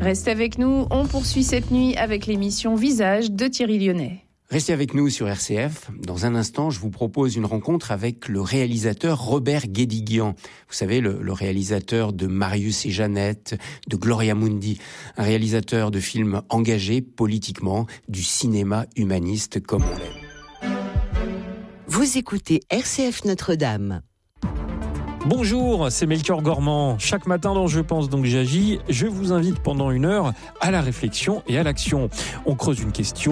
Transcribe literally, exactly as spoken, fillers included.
Restez avec nous, on poursuit cette nuit avec l'émission Visage de Thierry Lyonnais. Restez avec nous sur R C F. Dans un instant, je vous propose une rencontre avec le réalisateur Robert Guédiguian. Vous savez, le, le réalisateur de Marius et Jeannette, de Gloria Mundi. Un réalisateur de films engagés politiquement, du cinéma humaniste comme on l'aime. Vous écoutez R C F Notre-Dame. Bonjour, c'est Melchior Gormand. Chaque matin dans Je pense donc j'agis, je vous invite pendant une heure à la réflexion et à l'action. On creuse une question,